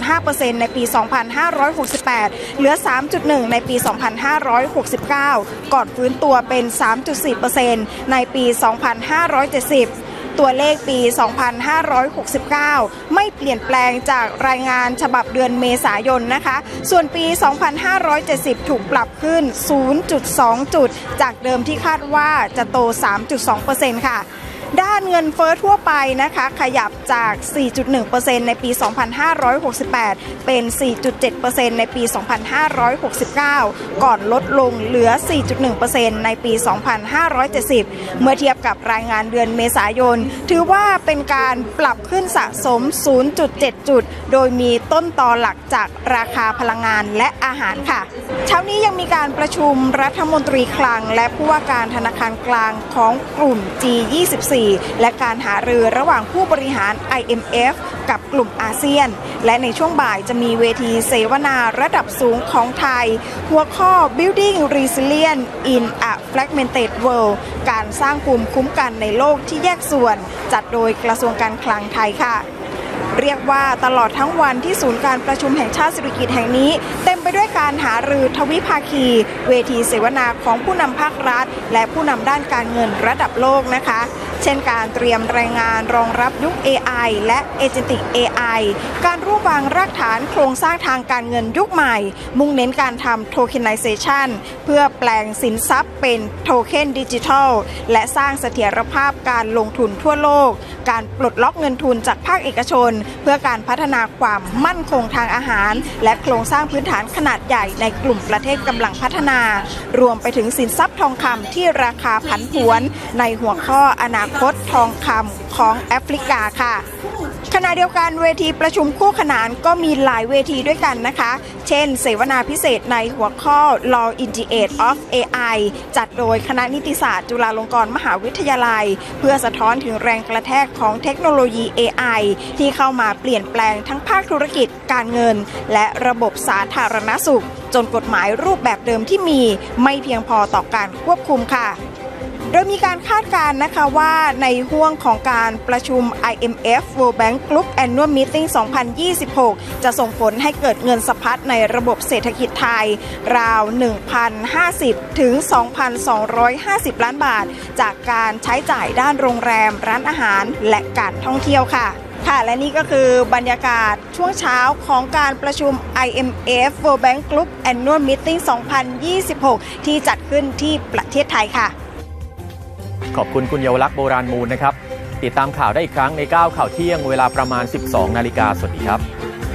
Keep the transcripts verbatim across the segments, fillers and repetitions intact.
ห้าเปอร์เซ็นต์ ในปี สองพันห้าร้อยหกสิบแปด เหลือ สามจุดหนึ่ง ในปี สองพันห้าร้อยหกสิบเก้า ก่อนฟื้นตัวเป็น สามจุดสี่เปอร์เซ็นต์ ในปี สองพันห้าร้อยเจ็ดสิบตัวเลขปี สองพันห้าร้อยหกสิบเก้า ไม่เปลี่ยนแปลงจากรายงานฉบับเดือนเมษายนนะคะ ส่วนปี สองพันห้าร้อยเจ็ดสิบ ถูกปรับขึ้น ศูนย์จุดสอง จุด จากเดิมที่คาดว่าจะโต สามจุดสองเปอร์เซ็นต์ ค่ะ ด้านเงินเฟ้อทั่วไปนะคะขยับจาก สี่จุดหนึ่งเปอร์เซ็นต์ ในปี สองพันห้าร้อยหกสิบแปด เป็น สี่จุดเจ็ดเปอร์เซ็นต์ ในปี สองพันห้าร้อยหกสิบเก้า ก่อนลดลงเหลือ สี่จุดหนึ่งเปอร์เซ็นต์ ในปี สองพันห้าร้อยเจ็ดสิบ เมื่อเทียบกับรายงานเดือนเมษายนถือว่าเป็นการปรับขึ้นสะสม ศูนย์จุดเจ็ด จุดโดยมีต้นตอหลักจากราคาพลังงานและอาหารค่ะเช้านี้ยังมีการประชุมรัฐมนตรีคลังและผู้ว่าการธนาคารกลางของกลุ่ม จี ยี่สิบสี่ และการหารือระหว่างผู้บริหาร ไอ เอ็ม เอฟ กับกลุ่มอาเซียนและในช่วงบ่ายจะมีเวทีเสวนาระดับสูงของไทยหัวข้อ Building Resilience in a Fragmented World การสร้างภูมิคุ้มกันในโลกที่แยกส่วนจัดโดยกระทรวงการคลังไทยค่ะเรียกว่าตลอดทั้งวันที่ศูนย์การประชุมแห่งชาติสิริกิติ์แห่งนี้เต็มไปด้วยการหารือทวิภาคีเวทีเสวนาของผู้นำภาครัฐและผู้นำด้านการเงินระดับโลกนะคะเช่นการเตรียมรายงานรองรับยุค เอ ไอ และ Agentic เอ ไอ การร่วมวางรากฐานโครงสร้างทางการเงินยุคใหม่มุ่งเน้นการทำ Tokenization เพื่อแปลงสินทรัพย์เป็นโทเค็นดิจิทัลและสร้างเสถียรภาพการลงทุนทั่วโลกการปลดล็อกเงินทุนจากภาคเอกชนเพื่อการพัฒนาความมั่นคงทางอาหารและโครงสร้างพื้นฐานขนาดใหญ่ในกลุ่มประเทศกำลังพัฒนารวมไปถึงสินทรัพย์ทองคำที่ราคาผันผวนในหัวข้ออนาคตทองคำของแอฟริกาค่ะขณะเดียวกันเวทีประชุมคู่ขนานก็มีหลายเวทีด้วยกันนะคะเช่นเสวนาพิเศษในหัวข้อ Law in the Age of เอ ไอ จัดโดยคณะนิติศาสตร์จุฬาลงกรณ์มหาวิทยาลัยเพื่อสะท้อนถึงแรงกระแทกของเทคโนโลยี เอ ไอ ที่เข้ามาเปลี่ยนแปลงทั้งภาคธุรกิจการเงินและระบบสาธารณสุขจนกฎหมายรูปแบบเดิมที่มีไม่เพียงพอต่อการควบคุมค่ะโดยมีการคาดการณ์นะคะว่าในห่วงของการประชุม ไอ เอ็ม เอฟ World Bank Group Annual Meeting สองพันยี่สิบหก จะส่งผลให้เกิดเงินสะพัดในระบบเศรษฐกิจไทยราว หนึ่งพันห้าสิบ ถึง สองพันสองร้อยห้าสิบ ล้านบาทจากการใช้จ่ายด้านโรงแรมร้านอาหารและการท่องเที่ยวค่ะค่ะและนี่ก็คือบรรยากาศช่วงเช้าของการประชุม ไอ เอ็ม เอฟ World Bank Group Annual Meeting สองพันยี่สิบหก ที่จัดขึ้นที่ประเทศไทยค่ะขอบคุณคุณเยาวลักษณ์โบราณมูลนะครับติดตามข่าวได้อีกครั้งในเก้าข่าวเที่ยงเวลาประมาณ สิบสองนาฬิกาสวัสดีครับ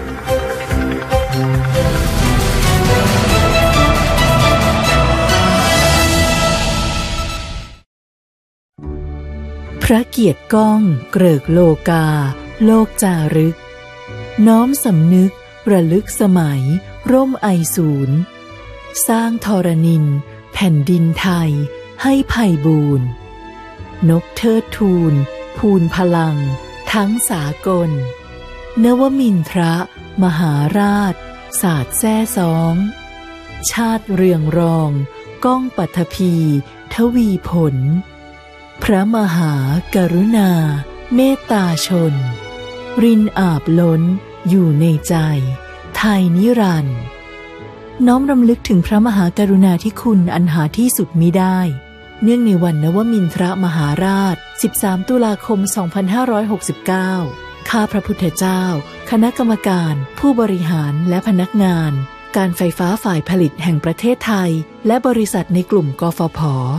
พระเกียรติก้องเกริกโลกาโลกจารึกน้อมสำนึกระลึกสมัยร่มไอศูนย์สร้างธรณินแผ่นดินไทยให้ไพบูรณ์นกเทิดทูลภูนพลังทั้งสากลนวมินทรมหาราชศาสตร์แซ่ซ้องชาติเรืองรองก้องปัทภีทวีผลพระมหากรุณาเมตตาชนรินอาบล้นอยู่ในใจไทยนิรันดร์น้อมรำลึกถึงพระมหากรุณาธิคุณอันหาที่สุดมิได้เนื่องในวันนวมินทรมหาราชสิบสามตุลาคมสองพันห้าร้อยหกสิบเก้าข้าพระพุทธเจ้าคณะกรรมการผู้บริหารและพนักงานการไฟฟ้าฝ่ายผลิตแห่งประเทศไทยและบริษัทในกลุ่มกฟผ.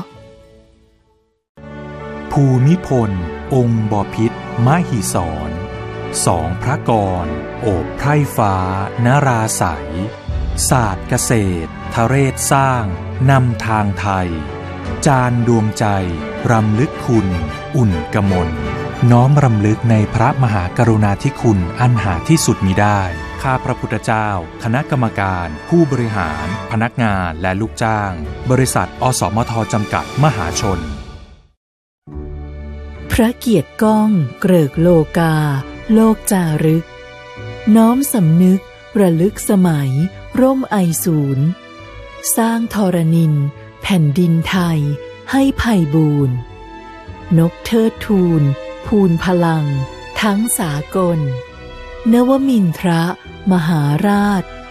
ภูมิพลองค์บพิตรมหิศรสองพระกรโอบไพร่ฟ้านราใสศาสตร์เกษตรทะเรศสร้างนำทางไทยจานดวงใจรำลึกคุณอุ่นกมลน้อมรำลึกในพระมหากรุณาธิคุณอันหาที่สุดมิได้ข้าพระพุทธเจ้าคณะกรรมการผู้บริหารพนักงานและลูกจ้างบริษัทอสมทจำกัดมหาชนพระเกียรติก้องเกริกโลกาโลกจารึกน้อมสำนึกระลึกสมัยร่มไอศูนย์สร้างธรณินแผ่นดินไทยให้ไพบูรณ์นกเทิดทูลภูนพลังทั้งสากลนวมินทรมหาราช